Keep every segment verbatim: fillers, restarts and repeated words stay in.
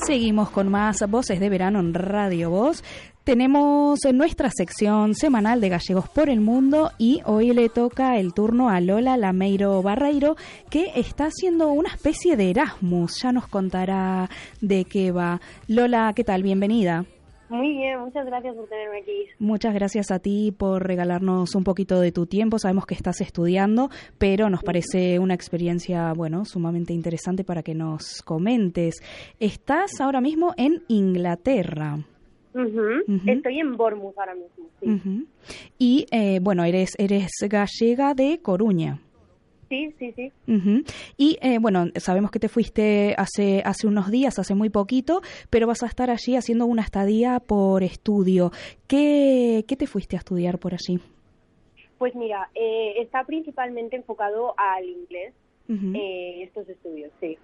Seguimos con más Voces de Verano en Radio Voz. Tenemos en nuestra sección semanal de Gallegos por el Mundo y hoy le toca el turno a Lola Lameiro Barreiro, que está haciendo una especie de Erasmus. Ya nos contará de qué va. Lola, ¿qué tal? Bienvenida. Muy bien, muchas gracias por tenerme aquí. Muchas gracias a ti por regalarnos un poquito de tu tiempo. Sabemos que estás estudiando, pero nos parece una experiencia, bueno, sumamente interesante para que nos comentes. Estás ahora mismo en Inglaterra. Uh-huh. Uh-huh. Estoy en Bournemouth ahora mismo, sí. Uh-huh. Y, eh, bueno, eres, eres gallega de Coruña. Sí, sí, sí. Uh-huh. Y eh, bueno, sabemos que te fuiste hace hace unos días, hace muy poquito, pero vas a estar allí haciendo una estadía por estudio. ¿Qué, qué te fuiste a estudiar por allí? Pues mira, eh, está principalmente enfocado al inglés, uh-huh. eh, estos estudios, sí.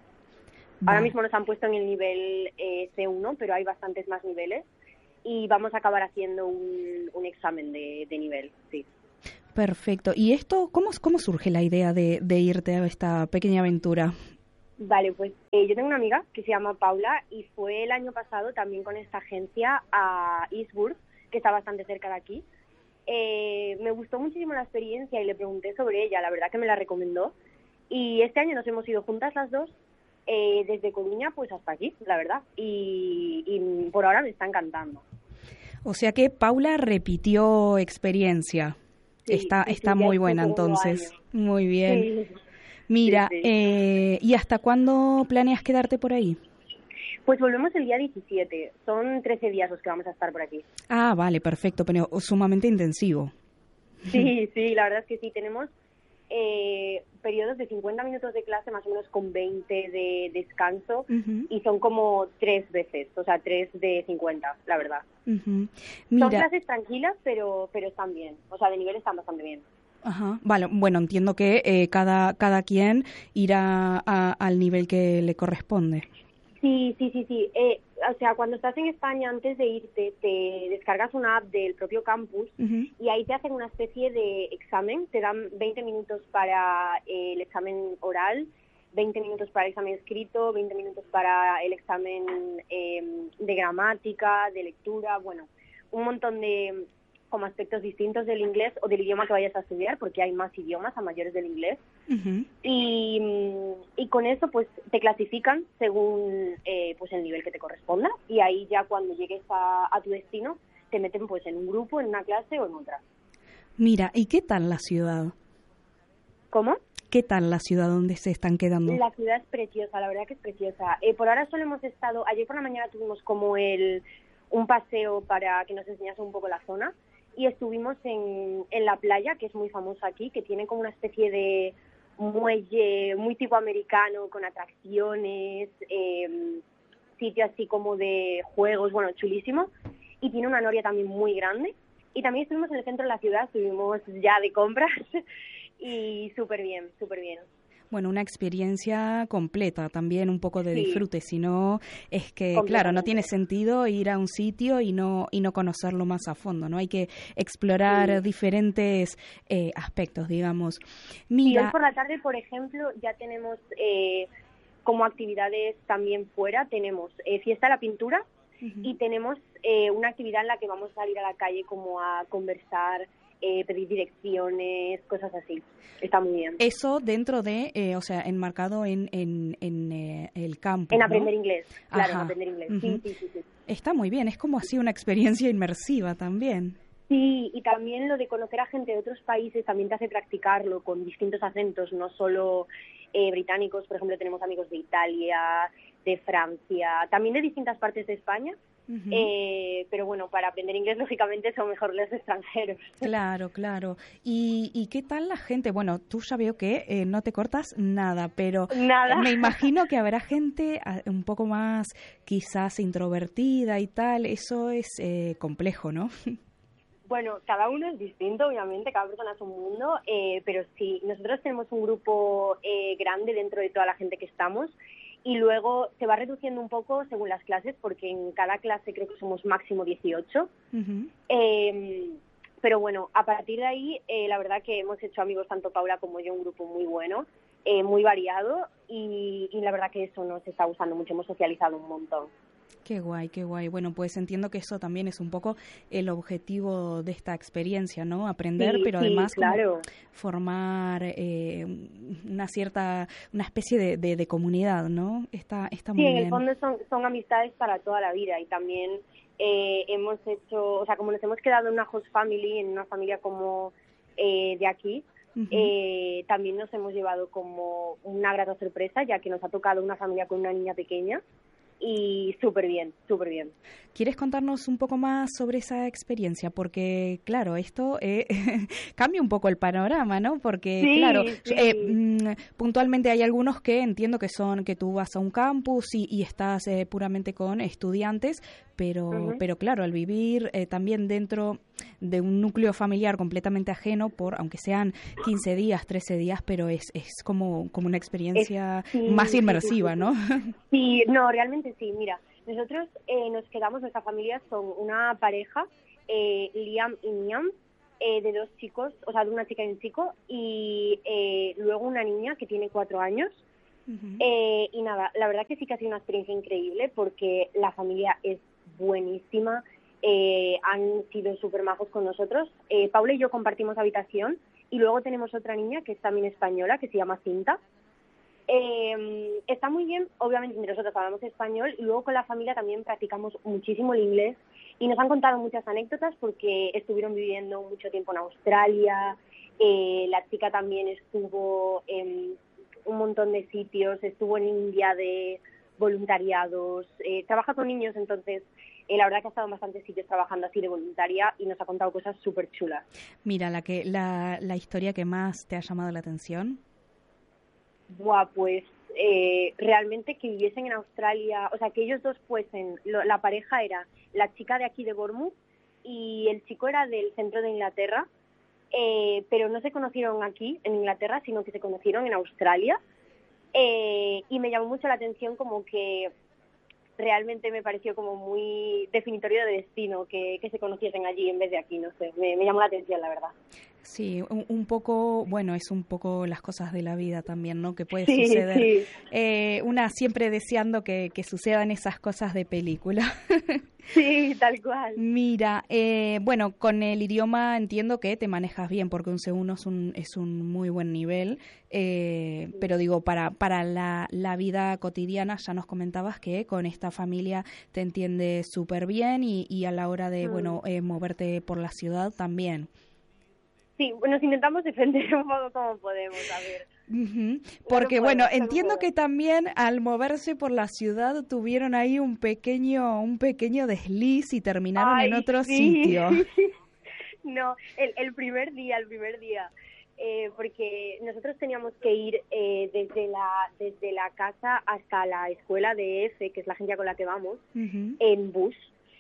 Va. Ahora mismo nos han puesto en el nivel eh, C uno, pero hay bastantes más niveles y vamos a acabar haciendo un, un examen de, de nivel, sí. Perfecto. ¿Y esto, cómo, cómo surge la idea de, de irte a esta pequeña aventura? Vale, pues eh, yo tengo una amiga que se llama Paula y fue el año pasado también con esta agencia a Eastbourne, que está bastante cerca de aquí. Eh, me gustó muchísimo la experiencia y le pregunté sobre ella, la verdad que me la recomendó. Y este año nos hemos ido juntas las dos, eh, desde Coruña pues hasta aquí, la verdad. Y, y por ahora me está encantando. O sea que Paula repitió experiencia. Sí, está sí, está sí, muy buena entonces. Muy bien. Sí. Mira, sí, sí. Eh, ¿y hasta cuándo planeas quedarte por ahí? Pues volvemos el día diecisiete. Son trece días los que vamos a estar por aquí. Ah, vale, perfecto, pero sumamente intensivo. Sí, sí, la verdad es que sí. Tenemos eh, periodos de cincuenta minutos de clase, más o menos con veinte de descanso, uh-huh. y son como tres veces, o sea, tres de cincuenta, la verdad. Uh-huh. Mira. Son clases tranquilas, pero pero están bien, o sea, de nivel están bastante bien. Ajá. Vale, bueno, entiendo que eh, cada cada quien irá a, al nivel que le corresponde. Sí, sí, sí, sí. Eh, o sea, cuando estás en España, antes de irte, te descargas una app del propio campus, uh-huh. y ahí te hacen una especie de examen. Te dan veinte minutos para eh, el examen oral, veinte minutos para el examen escrito, veinte minutos para el examen eh, de gramática, de lectura, bueno, un montón de como aspectos distintos del inglés o del idioma que vayas a estudiar, porque hay más idiomas a mayores del inglés. Uh-huh. Y, y con eso pues te clasifican según eh, pues el nivel que te corresponda, y ahí ya cuando llegues a, a tu destino te meten pues en un grupo, en una clase o en otra. Mira, ¿y qué tal la ciudad? ¿Cómo? ¿Qué tal la ciudad donde se están quedando? La ciudad es preciosa, la verdad que es preciosa. Eh, por ahora solo hemos estado, ayer por la mañana tuvimos como el un paseo para que nos enseñase un poco la zona, y estuvimos en, en la playa, que es muy famosa aquí, que tiene como una especie de muelle muy tipo americano, con atracciones, eh, sitio así como de juegos, bueno, chulísimo, y tiene una noria también muy grande. Y también estuvimos en el centro de la ciudad, estuvimos ya de compras, y súper bien, súper bien. Bueno, una experiencia completa, también un poco de sí. disfrute, si no, es que, claro, no tiene sentido ir a un sitio y no y no conocerlo más a fondo, ¿no? Hay que explorar sí. diferentes eh, aspectos, digamos. Mira, y hoy por la tarde, por ejemplo, ya tenemos eh, como actividades también fuera, tenemos eh, fiesta de la pintura, uh-huh. y tenemos eh, una actividad en la que vamos a salir a la calle como a conversar, Eh, pedir direcciones, cosas así. Está muy bien. Eso dentro de, eh, o sea, enmarcado en, en, en eh, el campus, En aprender ¿no? inglés, claro, Ajá. en aprender inglés. Uh-huh. Sí, sí, sí, sí. Está muy bien, es como así una experiencia inmersiva también. Sí, y también lo de conocer a gente de otros países también te hace practicarlo con distintos acentos, no solo eh, británicos. Por ejemplo, tenemos amigos de Italia, de Francia, también de distintas partes de España. Uh-huh. Eh, pero bueno, para aprender inglés lógicamente son mejor los extranjeros. Claro, claro. ¿Y, y qué tal la gente? Bueno, tú ya veo que eh, no te cortas nada, pero nada. Me imagino que habrá gente un poco más quizás introvertida y tal. Eso es eh, complejo, ¿no? Bueno, cada uno es distinto, obviamente, cada persona es un mundo, eh, pero sí, nosotros tenemos un grupo eh, grande dentro de toda la gente que estamos. Y luego se va reduciendo un poco según las clases, porque en cada clase creo que somos máximo dieciocho. Uh-huh. Eh, pero bueno, a partir de ahí, eh, la verdad que hemos hecho amigos, tanto Paula como yo, un grupo muy bueno. eh, muy variado y, y la verdad que eso nos está gustando mucho, hemos socializado un montón. Qué guay, qué guay. Bueno, pues entiendo que eso también es un poco el objetivo de esta experiencia, ¿no? Aprender, sí, pero sí, además claro. como formar eh, una cierta, una especie de, de, de comunidad, ¿no? Está, está muy sí, bien. en el fondo son, son amistades para toda la vida y también eh, hemos hecho, o sea, como nos hemos quedado en una host family, en una familia como eh, de aquí, uh-huh. eh, también nos hemos llevado como una grata sorpresa, ya que nos ha tocado una familia con una niña pequeña. Y súper bien, súper bien. ¿Quieres contarnos un poco más sobre esa experiencia? Porque, claro, esto eh, cambia un poco el panorama, ¿no? Porque, sí, claro, sí. Eh, puntualmente hay algunos que entiendo que son que tú vas a un campus y, y estás eh, puramente con estudiantes, pero, uh-huh. pero claro, al vivir eh, también dentro de un núcleo familiar completamente ajeno, por aunque sean quince días, trece días, pero es, es como, como una experiencia es, sí, más inmersiva, sí, sí, sí. ¿no? Sí, no, realmente sí, mira. Nosotros eh, nos quedamos, nuestra familia son una pareja, eh, Liam y Niam, eh, de dos chicos, o sea, de una chica y un chico, y eh, luego una niña que tiene cuatro años. Uh-huh. Eh, y nada, la verdad que sí que ha sido una experiencia increíble porque la familia es buenísima, eh, han sido súper majos con nosotros. Eh, Paula y yo compartimos habitación y luego tenemos otra niña que es también española, que se llama Cinta. Eh, está muy bien, obviamente nosotros hablamos español y luego con la familia también practicamos muchísimo el inglés y nos han contado muchas anécdotas porque estuvieron viviendo mucho tiempo en Australia, eh, la chica también estuvo en un montón de sitios, estuvo en India de voluntariados, eh, trabaja con niños, entonces eh, la verdad que ha estado en bastantes sitios trabajando así de voluntaria y nos ha contado cosas súper chulas. Mira, la, que, la, la historia que más te ha llamado la atención. Buah, pues eh, realmente que viviesen en Australia, o sea, que ellos dos fuesen, lo, la pareja era la chica de aquí de Bournemouth y el chico era del centro de Inglaterra, eh, pero no se conocieron aquí en Inglaterra, sino que se conocieron en Australia, eh, y me llamó mucho la atención como que realmente me pareció como muy definitorio de destino que, que se conociesen allí en vez de aquí, no sé, me, me llamó la atención, la verdad. Sí, un, un poco, bueno, es un poco las cosas de la vida también, ¿no? Que puede sí, suceder. Sí. Eh, una siempre deseando que, que sucedan esas cosas de película. Sí, tal cual. Mira, eh, bueno, con el idioma entiendo que te manejas bien, porque un C uno es un, es un muy buen nivel, eh, sí. Pero digo, para, para la, la vida cotidiana ya nos comentabas que con esta familia te entiendes súper bien y, y a la hora de, mm. bueno, eh, moverte por la ciudad también. Sí, nos intentamos defender un poco como podemos, a ver. Uh-huh. Porque, no bueno, puedo, entiendo no que también al moverse por la ciudad tuvieron ahí un pequeño un pequeño desliz y terminaron Ay, en otro sí. sitio. No, el, el primer día, el primer día, eh, porque nosotros teníamos que ir eh, desde la desde la casa hasta la escuela de E F E, que es la agencia con la que vamos, uh-huh. en bus.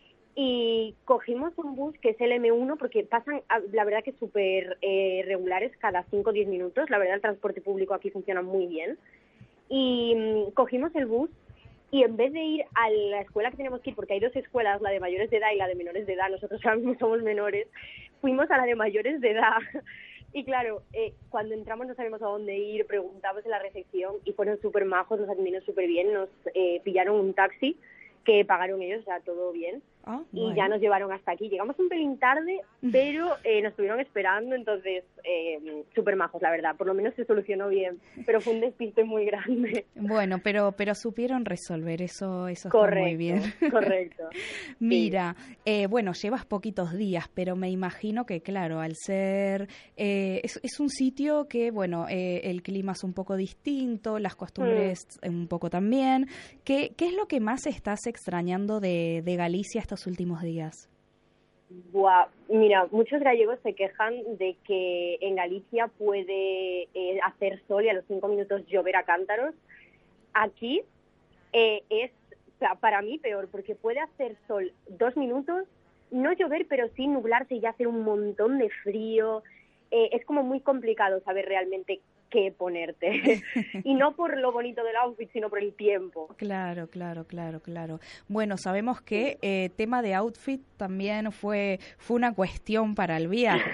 Y cogimos un bus que es el eme uno porque pasan, la verdad que súper eh, regulares cada cinco o diez minutos. La verdad el transporte público aquí funciona muy bien. Y um, cogimos el bus y en vez de ir a la escuela que teníamos que ir, porque hay dos escuelas, la de mayores de edad y la de menores de edad, nosotros ahora mismo somos menores, fuimos a la de mayores de edad. Y claro, eh, cuando entramos no sabíamos a dónde ir, preguntamos en la recepción y fueron súper majos, nos atendieron súper bien, nos eh, pillaron un taxi que pagaron ellos, o sea, todo bien. Oh, y bueno. Ya nos llevaron hasta aquí. Llegamos un pelín tarde, pero eh, nos estuvieron esperando, entonces eh, súper majos, la verdad. Por lo menos se solucionó bien, pero fue un despiste muy grande. Bueno, pero pero supieron resolver, eso eso correcto, está muy bien. Correcto. Mira, sí. eh, bueno, llevas poquitos días, pero me imagino que, claro, al ser... Eh, es, es un sitio que, bueno, eh, el clima es un poco distinto, las costumbres mm. un poco también. ¿Qué, qué es lo que más estás extrañando de, de Galicia estos últimos días? Buah, mira, muchos gallegos se quejan de que en Galicia puede eh, hacer sol y a los cinco minutos llover a cántaros. Aquí eh, es, o sea, para mí peor, porque puede hacer sol dos minutos, no llover, pero sí nublarse y hacer un montón de frío. Eh, es como muy complicado saber realmente qué ponerte. Y no por lo bonito del outfit, sino por el tiempo. Claro, claro, claro, claro. Bueno, sabemos que eh, tema de outfit también fue, fue una cuestión para el viaje.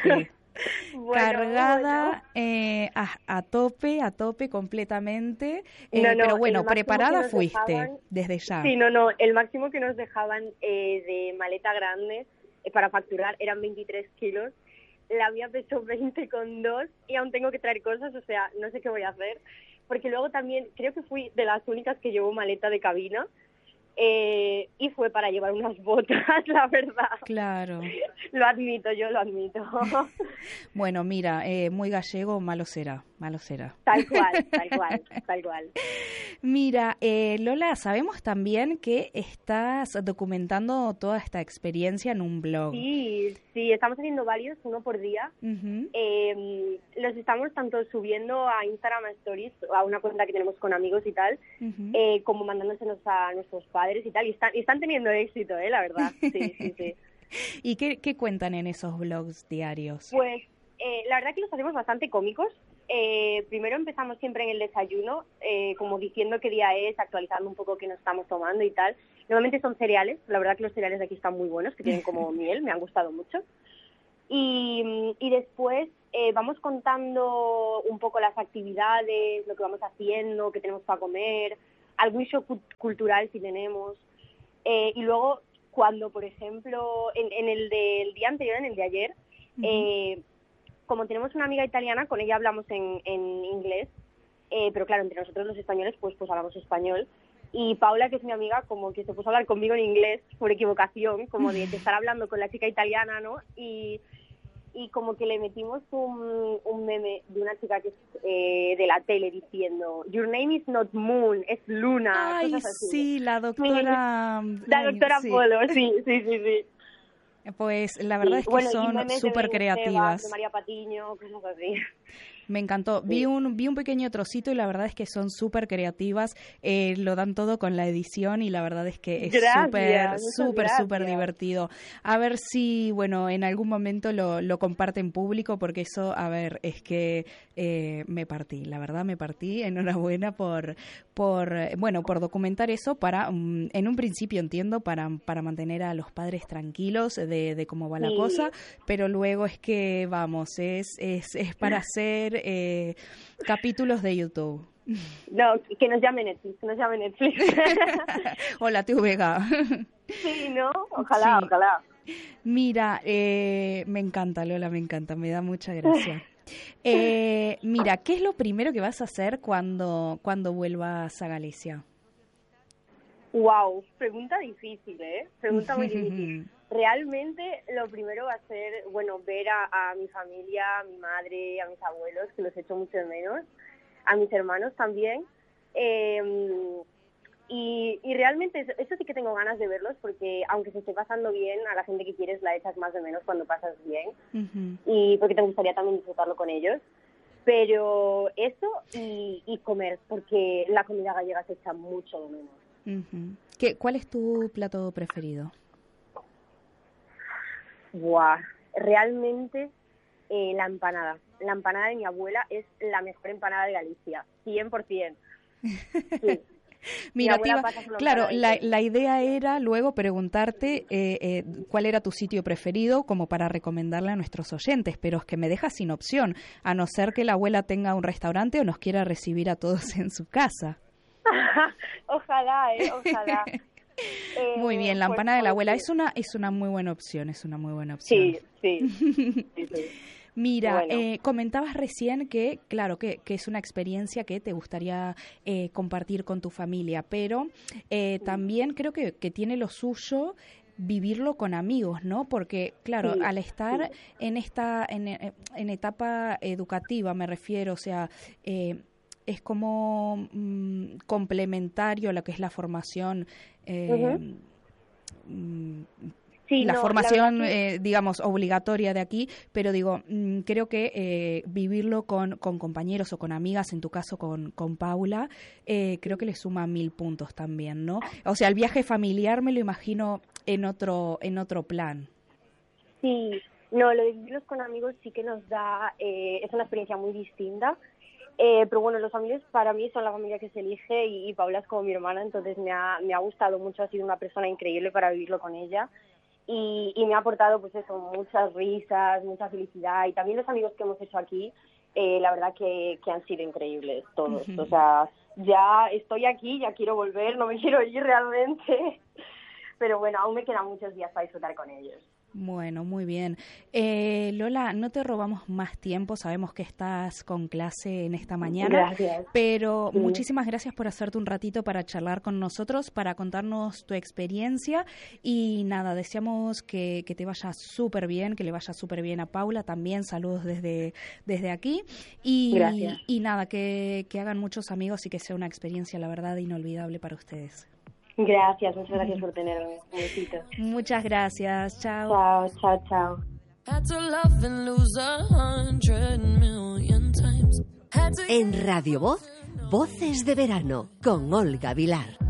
Bueno, Cargada bueno. eh, a, a tope, a tope completamente, eh, No, no, pero bueno, el máximo que preparada nos fuiste dejaban, desde ya. sí, no, no, el máximo que nos dejaban eh, de maleta grande eh, para facturar eran veintitrés kilos. La mía pesó veinte con dos y aún tengo que traer cosas, o sea, no sé qué voy a hacer. Porque luego también creo que fui de las únicas que llevó maleta de cabina. Eh, y fue para llevar unas botas, la verdad. Claro. Lo admito, yo lo admito. Bueno, mira, eh, muy gallego, malo será, malo será. Tal cual, tal cual, tal cual. Mira, eh, Lola, sabemos también que estás documentando toda esta experiencia en un blog. Sí, sí, estamos haciendo varios, uno por día. Uh-huh. Eh, los estamos tanto subiendo a Instagram, a Stories, a una cuenta que tenemos con amigos y tal, uh-huh. eh, como mandándoselos a nuestros padres y tal. Y están, y están teniendo éxito, ¿eh? La verdad. Sí, sí, sí. ¿Y qué, qué cuentan en esos blogs diarios? Pues eh, la verdad que los hacemos bastante cómicos. Eh, primero empezamos siempre en el desayuno, eh, como diciendo qué día es, actualizando un poco qué nos estamos tomando y tal. Normalmente son cereales, la verdad que los cereales de aquí están muy buenos, que tienen como miel, me han gustado mucho. Y, y después eh, vamos contando un poco las actividades, lo que vamos haciendo, qué tenemos para comer, algún show cultural si tenemos. Eh, y luego, cuando, por ejemplo, en, en el del día anterior, en el de ayer, uh-huh. eh, como tenemos una amiga italiana, con ella hablamos en, en inglés, eh, pero claro, entre nosotros los españoles, pues, pues hablamos español. Y Paula, que es mi amiga, como que se puso a hablar conmigo en inglés por equivocación, como de, de estar hablando con la chica italiana, ¿no? Y, y como que le metimos un, un meme de una chica que es eh, de la tele diciendo "Your name is not Moon, es Luna". Ay, cosas así. Sí, la doctora... La doctora sí. Polo, sí, sí, sí, sí. Pues la verdad sí. es que bueno, son súper creativas. De María Patiño, cosas así. Me encantó. Sí. Vi un vi un pequeño trocito y la verdad es que son súper creativas. Eh, lo dan todo con la edición y la verdad es que es súper, súper, súper divertido. A ver si, bueno, en algún momento lo, lo comparte en público porque eso, a ver, es que eh, me partí. La verdad me partí. Enhorabuena por, por bueno, por documentar eso para, um, en un principio entiendo, para, para mantener a los padres tranquilos de, de cómo va sí. la cosa, pero luego es que, vamos, es, es, es para hacer Eh, capítulos de YouTube. No, que nos llame Netflix, que nos llame Netflix. Hola, T V G. Sí, ¿no? Ojalá, sí. ojalá. Mira, eh, me encanta, Lola, me encanta, me da mucha gracia. Eh, mira, ¿qué es lo primero que vas a hacer cuando, cuando vuelvas a Galicia? Wow, pregunta difícil, ¿eh? Pregunta muy difícil. Realmente lo primero va a ser, bueno, ver a, a mi familia, a mi madre, a mis abuelos, que los echo mucho de menos, a mis hermanos también. Eh, y, y realmente eso, eso sí que tengo ganas de verlos porque aunque se esté pasando bien, a la gente que quieres la echas más de menos cuando pasas bien. Uh-huh. Y porque te gustaría también disfrutarlo con ellos. Pero eso y, y comer, porque la comida gallega se echa mucho de menos. Uh-huh. ¿Qué, ¿Cuál es tu plato preferido? Buah, realmente eh, la empanada. La empanada de mi abuela es la mejor empanada de Galicia, cien por ciento. Sí. Mira, iba, claro, la, la idea era luego preguntarte eh, eh, cuál era tu sitio preferido como para recomendarle a nuestros oyentes, pero es que me deja sin opción, a no ser que la abuela tenga un restaurante o nos quiera recibir a todos en su casa. Ojalá, eh, ojalá. Eh, muy bien, la empanada pues, de la abuela es una es una muy buena opción, es una muy buena opción. Sí, sí. sí, sí. Mira, bueno. eh, comentabas recién que, claro, que, que es una experiencia que te gustaría eh, compartir con tu familia, pero eh, también creo que, que tiene lo suyo vivirlo con amigos, ¿no? Porque, claro, sí, al estar sí. en esta en, en etapa educativa, me refiero, o sea, eh, es como mm, complementario a lo que es la formación, eh, uh-huh. mm, sí, la no, formación, la que... eh, digamos, obligatoria de aquí, pero digo, mm, creo que eh, vivirlo con, con compañeros o con amigas, en tu caso con, con Paula, eh, creo que le suma mil puntos también, ¿no? O sea, el viaje familiar me lo imagino en otro, en otro plan. Sí, no, lo de vivirlos con amigos sí que nos da, eh, es una experiencia muy distinta. Eh, pero bueno, los amigos para mí son la familia que se elige y, y Paula es como mi hermana, entonces me ha, me ha gustado mucho, ha sido una persona increíble para vivirlo con ella y, y me ha aportado pues eso, muchas risas, mucha felicidad, y también los amigos que hemos hecho aquí, eh, la verdad que, que han sido increíbles todos. Uh-huh. O sea, ya estoy aquí, ya quiero volver, no me quiero ir realmente, pero bueno, aún me quedan muchos días para disfrutar con ellos. Bueno, muy bien. Eh, Lola, no te robamos más tiempo, sabemos que estás con clase en esta mañana. Gracias. Pero sí. muchísimas gracias por hacerte un ratito para charlar con nosotros, para contarnos tu experiencia y nada, deseamos que, que te vaya súper bien, que le vaya súper bien a Paula, también saludos desde, desde aquí y, gracias. y nada, que, que hagan muchos amigos y que sea una experiencia, la verdad, inolvidable para ustedes. Gracias, muchas gracias por tenerme. Un besito. Muchas gracias. Chao. Chao, chao, chao. En Radio Voz, Voces de Verano, con Olga Vilar.